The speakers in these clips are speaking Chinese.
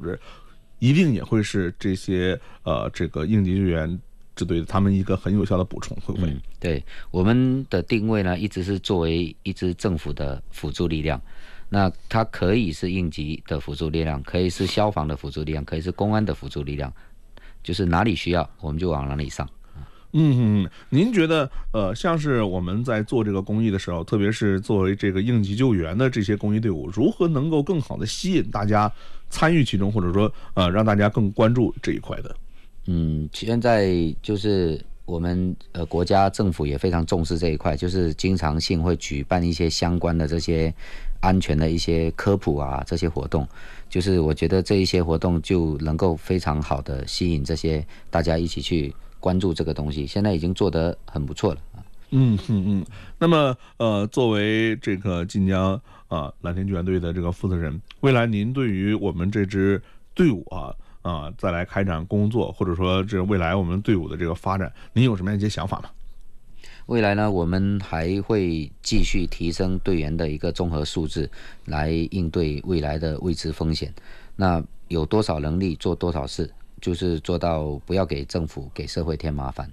是一定也会是这些这个应急救援支队他们一个很有效的补充，会不会？ 对，我们的定位呢，一直是作为一支政府的辅助力量。那它可以是应急的辅助力量，可以是消防的辅助力量，可以是公安的辅助力量，就是哪里需要我们就往哪里上。 您觉得像是我们在做这个公益的时候，特别是作为这个应急救援的这些公益队伍，如何能够更好的吸引大家参与其中，或者说让大家更关注这一块的？ 现在就是我们国家政府也非常重视这一块，就是经常性会举办一些相关的这些安全的一些科普啊，这些活动，就是我觉得这一些活动就能够非常好的吸引这些大家一起去关注这个东西，现在已经做得很不错了。 那么作为这个晋江蓝天救援队的这个负责人，未来您对于我们这支队伍再来开展工作，或者说这未来我们队伍的这个发展，您有什么样一些想法吗？ 未来呢，我们还会继续提升队员的一个综合素质，来应对未来的未知风险。那有多少能力做多少事，就是做到不要给政府、给社会添麻烦。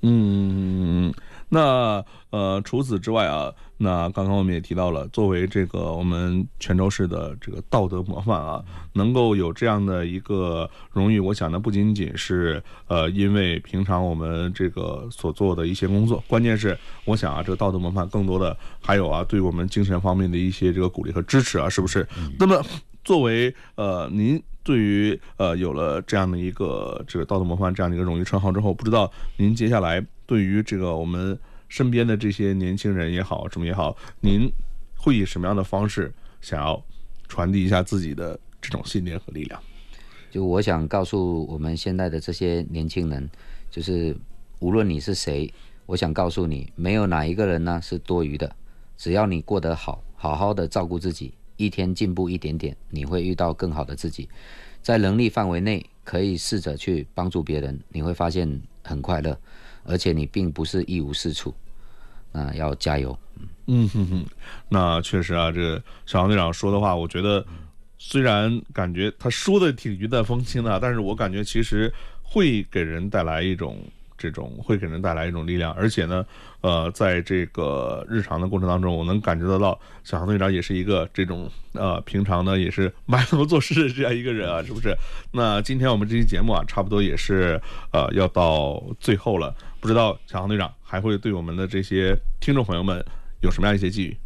那除此之外那刚刚我们也提到了，作为这个我们泉州市的这个道德模范能够有这样的一个荣誉，我想呢不仅仅是因为平常我们这个所做的一些工作，关键是我想这个道德模范更多的还有对我们精神方面的一些这个鼓励和支持是不是？那么作为您对于有了这样的一个这个道德模范这样的一个荣誉称号之后，不知道您接下来对于这个我们身边的这些年轻人也好，什么也好，您会以什么样的方式想要传递一下自己的这种信念和力量？ 就我想告诉我们现在的这些年轻人，就是无论你是谁，我想告诉你，没有哪一个人呢是多余的，只要你过得好，好好的照顾自己，一天进步一点点，你会遇到更好的自己。在能力范围内，可以试着去帮助别人，你会发现很快乐，而且你并不是一无是处。要加油。 那确实这个小杨队长说的话，我觉得虽然感觉他说的挺云淡风轻的，但是我感觉其实会给人带来一种力量，而且呢在这个日常的过程当中，我能感觉得到小杨队长也是一个这种平常呢也是埋头做事的这样一个人是不是？那今天我们这期节目差不多也是要到最后了，不知道小杨队长还会对我们的这些听众朋友们有什么样一些寄语？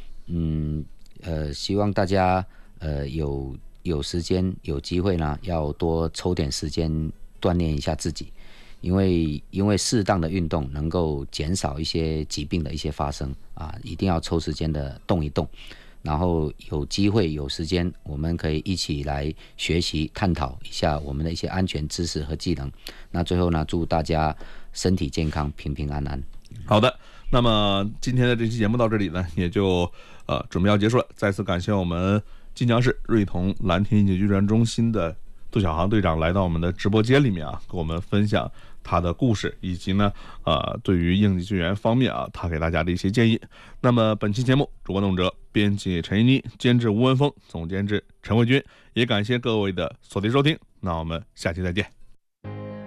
希望大家有时间有机会呢，要多抽点时间锻炼一下自己。因为适当的运动能够减少一些疾病的一些发生一定要抽时间的动一动，然后有机会有时间，我们可以一起来学习探讨一下我们的一些安全知识和技能。那最后呢，祝大家身体健康，平平安安。 好的，那么今天的这期节目到这里呢，也就准备要结束了。再次感谢我们晋江市瑞同蓝天应急救援中心的杜小航队长来到我们的直播间里面跟我们分享他的故事，以及呢对于应急救援方面他给大家的一些建议。那么本期节目主播弄哲，编辑陈一妮，监制吴文峰，总监制陈慧君，也感谢各位的锁定收听，那我们下期再见。